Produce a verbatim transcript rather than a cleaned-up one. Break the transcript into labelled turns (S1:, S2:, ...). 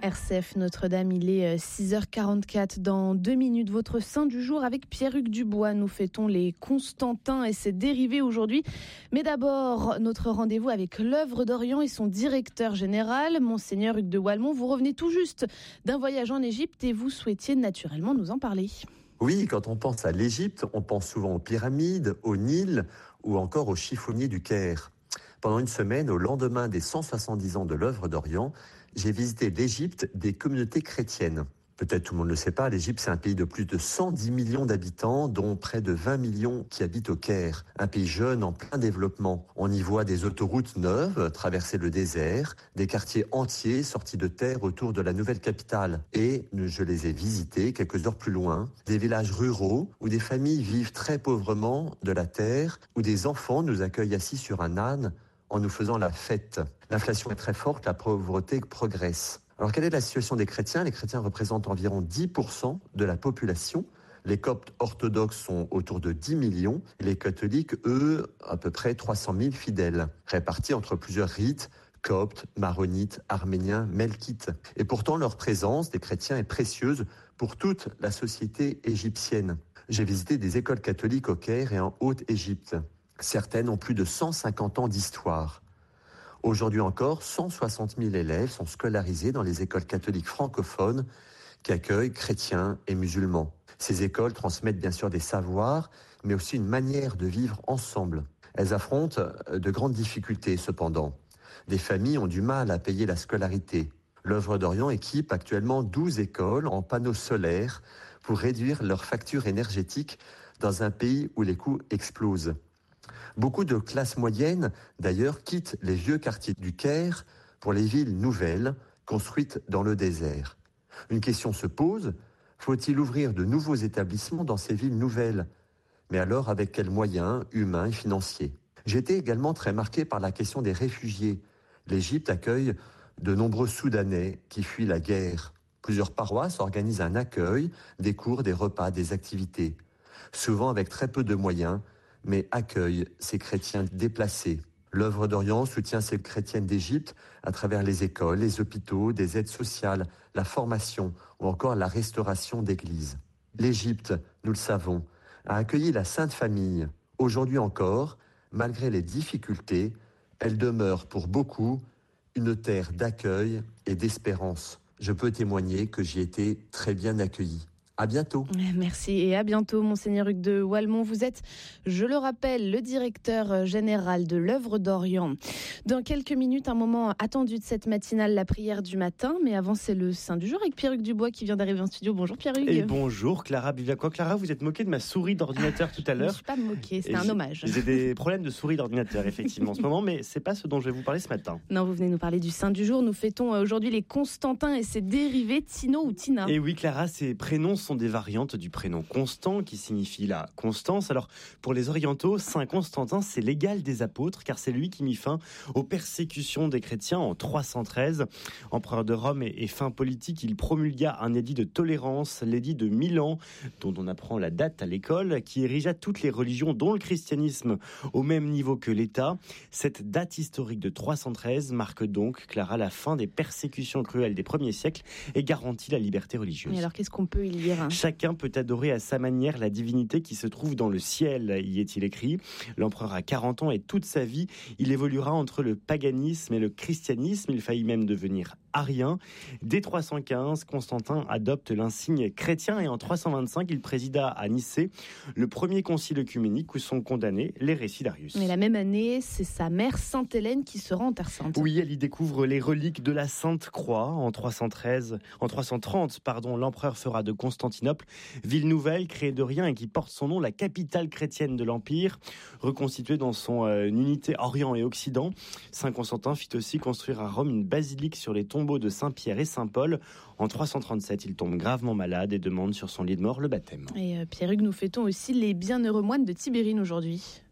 S1: R C F Notre-Dame, il est six heures quarante-quatre. Dans deux minutes, votre saint du jour avec Pierre-Hugues Dubois. Nous fêtons les Constantins et ses dérivés aujourd'hui. Mais d'abord, notre rendez-vous avec l'œuvre d'Orient et son directeur général, Monseigneur Hugues de Walmont. Vous revenez tout juste d'un voyage en Égypte et vous souhaitiez naturellement nous en parler.
S2: Oui, quand on pense à l'Égypte, on pense souvent aux pyramides, au Nil ou encore aux chiffonniers du Caire. Pendant une semaine, au lendemain des cent soixante-dix ans de l'œuvre d'Orient, j'ai visité l'Égypte des communautés chrétiennes. Peut-être tout le monde ne le sait pas, l'Égypte c'est un pays de plus de cent dix millions d'habitants, dont près de vingt millions qui habitent au Caire. Un pays jeune en plein développement. On y voit des autoroutes neuves traverser le désert, des quartiers entiers sortis de terre autour de la nouvelle capitale. Et je les ai visités quelques heures plus loin, des villages ruraux où des familles vivent très pauvrement de la terre, où des enfants nous accueillent assis sur un âne en nous faisant la fête. L'inflation est très forte, la pauvreté progresse. Alors quelle est la situation des chrétiens ? Les chrétiens représentent environ dix pour cent de la population. Les coptes orthodoxes sont autour de dix millions. Et les catholiques, eux, à peu près trois cent mille fidèles, répartis entre plusieurs rites, coptes, maronites, arméniens, melkites. Et pourtant, leur présence des chrétiens est précieuse pour toute la société égyptienne. J'ai visité des écoles catholiques au Caire et en Haute-Égypte. Certaines ont plus de cent cinquante ans d'histoire. Aujourd'hui encore, cent soixante mille élèves sont scolarisés dans les écoles catholiques francophones qui accueillent chrétiens et musulmans. Ces écoles transmettent bien sûr des savoirs, mais aussi une manière de vivre ensemble. Elles affrontent de grandes difficultés cependant. Des familles ont du mal à payer la scolarité. L'œuvre d'Orient équipe actuellement douze écoles en panneaux solaires pour réduire leur facture énergétique dans un pays où les coûts explosent. Beaucoup de classes moyennes, d'ailleurs, quittent les vieux quartiers du Caire pour les villes nouvelles, construites dans le désert. Une question se pose, faut-il ouvrir de nouveaux établissements dans ces villes nouvelles ? Mais alors, avec quels moyens humains et financiers ? J'ai été également très marqué par la question des réfugiés. L'Égypte accueille de nombreux Soudanais qui fuient la guerre. Plusieurs paroisses organisent un accueil, des cours, des repas, des activités. Souvent avec très peu de moyens, mais accueille ces chrétiens déplacés. L'œuvre d'Orient soutient ces chrétiennes d'Égypte à travers les écoles, les hôpitaux, des aides sociales, la formation ou encore la restauration d'églises. L'Égypte, nous le savons, a accueilli la Sainte Famille. Aujourd'hui encore, malgré les difficultés, elle demeure pour beaucoup une terre d'accueil et d'espérance. Je peux témoigner que j'y ai été très bien accueilli. À bientôt.
S1: Merci et à bientôt, Monseigneur Hugues de Walmont. Vous êtes, je le rappelle, le directeur général de l'œuvre d'Orient. Dans quelques minutes, un moment attendu de cette matinale, la prière du matin. Mais avant, c'est le saint du jour avec Pierre-Hugues Dubois qui vient d'arriver en studio. Bonjour Pierre-Hugues.
S3: Et bonjour Clara Biviacois. Clara, vous êtes moquée de ma souris d'ordinateur ah, tout à l'heure.
S1: Je ne suis pas moquée, c'est un hommage.
S3: J'ai des problèmes de souris d'ordinateur, effectivement, en ce moment, mais c'est pas ce dont je vais vous parler ce matin.
S1: Non, vous venez nous parler du saint du jour. Nous fêtons aujourd'hui les Constantins et ses dérivés, Tino ou Tina.
S3: Et oui, Clara, ces prénoms sont des variantes du prénom Constant qui signifie la constance. Alors pour les orientaux, Saint Constantin c'est l'égal des apôtres car c'est lui qui mit fin aux persécutions des chrétiens en trois cent treize. Empereur de Rome et, et fin politique, il promulgua un édit de tolérance, l'édit de Milan, dont on apprend la date à l'école, qui érigea toutes les religions dont le christianisme au même niveau que l'État. Cette date historique de trois cent treize marque donc, Clara, la fin des persécutions cruelles des premiers siècles et garantit la liberté religieuse.
S1: Et alors qu'est-ce qu'on peut y lire ?
S3: Chacun peut adorer à sa manière la divinité qui se trouve dans le ciel, y est-il écrit. L'empereur a quarante ans et toute sa vie, il évoluera entre le paganisme et le christianisme. Il faillit même devenir arien. Dès trois cent quinze, Constantin adopte l'insigne chrétien et en trois cent vingt-cinq, il présida à Nicée le premier concile œcuménique où sont condamnés les récits d'Arius.
S1: Mais la même année, c'est sa mère Sainte Hélène qui se rend en Terre Sainte.
S3: Oui, elle y découvre les reliques de la Sainte Croix. En trois cent treize, en trois cent trente, pardon, l'empereur fera de Constantinople ville nouvelle créée de rien et qui porte son nom, la capitale chrétienne de l'Empire, reconstituée dans son euh, unité Orient et Occident. Saint Constantin fit aussi construire à Rome une basilique sur les tombeaux de Saint-Pierre et Saint-Paul. En trois cent trente-sept, il tombe gravement malade et demande sur son lit de mort le baptême.
S1: Et euh, Pierre-Hugues, nous fêtons aussi les bienheureux moines de Tibérine aujourd'hui.